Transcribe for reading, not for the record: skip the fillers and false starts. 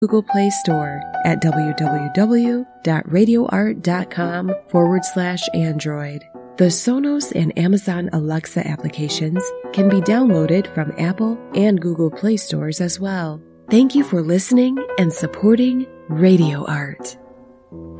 Google Play Store at www.radioart.com/Android. The Sonos and Amazon Alexa applications can be downloaded from Apple and Google Play stores as well. Thank you for listening and supporting Radio Art.